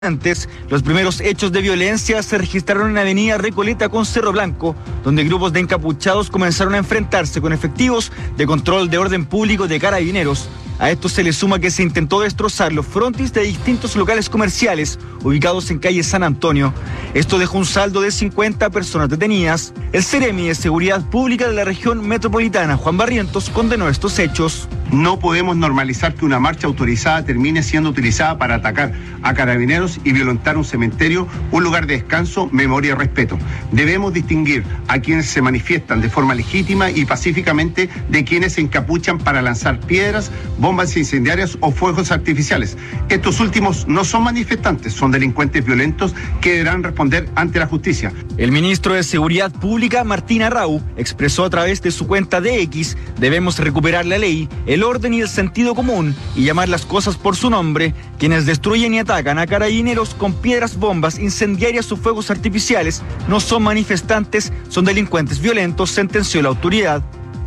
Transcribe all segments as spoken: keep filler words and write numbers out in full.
Antes, los primeros hechos de violencia se registraron en la avenida Recoleta con Cerro Blanco, donde grupos de encapuchados comenzaron a enfrentarse con efectivos de control de orden público de Carabineros. A esto se le suma que se intentó destrozar los frontis de distintos locales comerciales ubicados en calle San Antonio. Esto dejó un saldo de cincuenta personas detenidas. El Ceremi de Seguridad Pública de la región metropolitana, Juan Barrientos, condenó estos hechos. No podemos normalizar que una marcha autorizada termine siendo utilizada para atacar a Carabineros y violentar un cementerio, un lugar de descanso, memoria y respeto. Debemos distinguir a quienes se manifiestan de forma legítima y pacíficamente de quienes se encapuchan para lanzar piedras, bombas incendiarias o fuegos artificiales. Estos últimos no son manifestantes, son delincuentes violentos que deberán responder ante la justicia. El ministro de Seguridad Pública, Martín Arrau, expresó a través de su cuenta de X: debemos recuperar la ley, el orden y el sentido común y llamar las cosas por su nombre. Quienes destruyen y atacan a Carabineros con piedras, bombas incendiarias o fuegos artificiales no son manifestantes, son delincuentes violentos, sentenció la autoridad.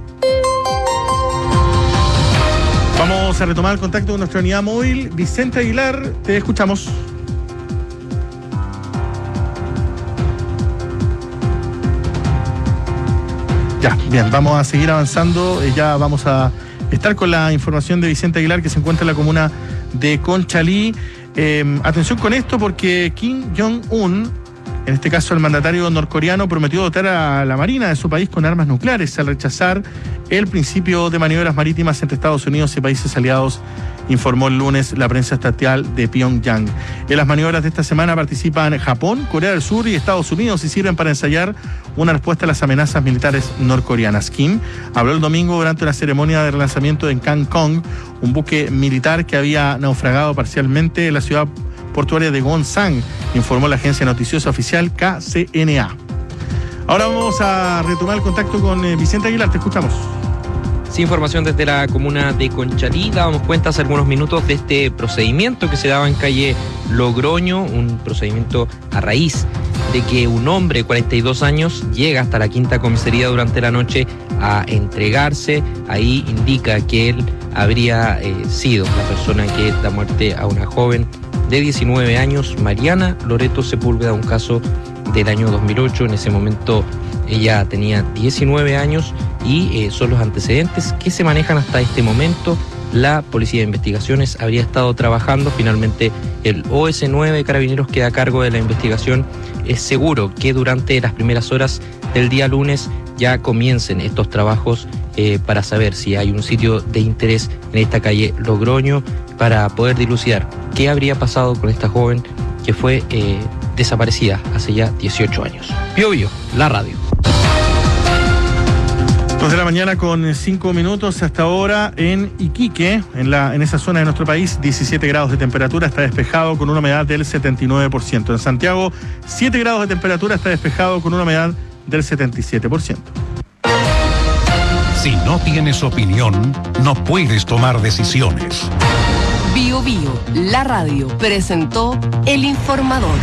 Vamos a retomar el contacto con nuestra unidad móvil. Vicente Aguilar, te escuchamos. Ya, bien, vamos a seguir avanzando. Eh, ya vamos a estar con la información de Vicente Aguilar, que se encuentra en la comuna de Conchalí. Eh, atención con esto, porque Kim Jong-un, en este caso el mandatario norcoreano, prometió dotar a la Marina de su país con armas nucleares al rechazar el principio de maniobras marítimas entre Estados Unidos y países aliados, informó el lunes la prensa estatal de Pyongyang. En las maniobras de esta semana participan Japón, Corea del Sur y Estados Unidos y sirven para ensayar una respuesta a las amenazas militares norcoreanas. Kim habló el domingo durante una ceremonia de relanzamiento en Kangkong, un buque militar que había naufragado parcialmente en la ciudad portuaria de Wonsan, informó la agencia noticiosa oficial K C N A. Ahora vamos a retomar el contacto con eh, Vicente Aguilar, te escuchamos. Sí, información desde la comuna de Conchalí. Dábamos cuenta hace algunos minutos de este procedimiento que se daba en calle Logroño, un procedimiento a raíz de que un hombre de cuarenta y dos años llega hasta la quinta comisaría durante la noche a entregarse. Ahí indica que él habría eh, sido la persona que da muerte a una joven de diecinueve años, Mariana Loreto Sepúlveda, un caso del año dos mil ocho. En ese momento ella tenía diecinueve años y eh, son los antecedentes que se manejan hasta este momento. La Policía de Investigaciones habría estado trabajando. Finalmente el O S nueve de Carabineros queda a cargo de la investigación. Es seguro que durante las primeras horas del día lunes ya comiencen estos trabajos eh, para saber si hay un sitio de interés en esta calle Logroño, para poder dilucidar qué habría pasado con esta joven que fue eh, desaparecida hace ya dieciocho años. Bio Bio, la radio. Dos de la mañana con cinco minutos hasta ahora en Iquique, en, la, en esa zona de nuestro país, diecisiete grados de temperatura, está despejado con una humedad del setenta y nueve por ciento. En Santiago, siete grados de temperatura, está despejado con una humedad del setenta y siete por ciento. Si no tienes opinión, no puedes tomar decisiones. Bio Bio, la radio, presentó El Informador.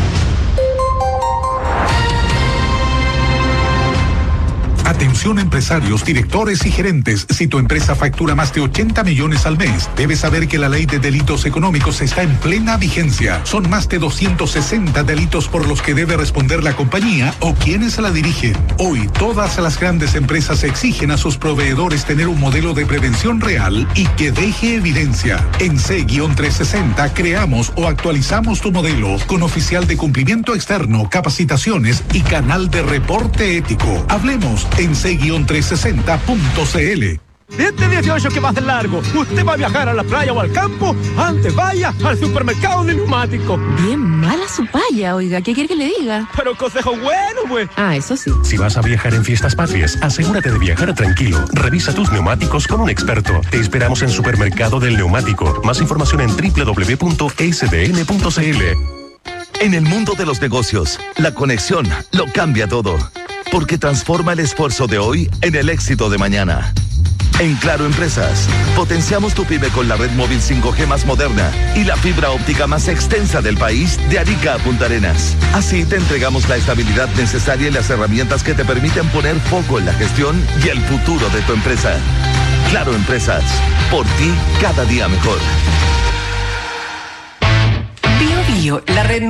Atención empresarios, directores y gerentes. Si tu empresa factura más de ochenta millones al mes, debes saber que la ley de delitos económicos está en plena vigencia. Son más de doscientos sesenta delitos por los que debe responder la compañía o quienes la dirigen. Hoy, todas las grandes empresas exigen a sus proveedores tener un modelo de prevención real y que deje evidencia. En C trescientos sesenta creamos o actualizamos tu modelo con oficial de cumplimiento externo, capacitaciones y canal de reporte ético. Hablemos en C trescientos sesenta punto c l. Este dieciocho que va a ser largo, usted va a viajar a la playa o al campo, antes vaya al supermercado de neumáticos. Bien mala su paya, oiga, ¿qué quiere que le diga? Pero consejo bueno, pues. Ah, eso sí. Si vas a viajar en fiestas patrias, asegúrate de viajar tranquilo. Revisa tus neumáticos con un experto. Te esperamos en Supermercado del Neumático. Más información en doble u doble u doble u punto s d n punto c l. En el mundo de los negocios, la conexión lo cambia todo, porque transforma el esfuerzo de hoy en el éxito de mañana. En Claro Empresas, potenciamos tu pyme con la red móvil cinco G más moderna y la fibra óptica más extensa del país, de Arica a Punta Arenas. Así te entregamos la estabilidad necesaria y las herramientas que te permiten poner foco en la gestión y el futuro de tu empresa. Claro Empresas, por ti cada día mejor. Bio Bio. Bio, la red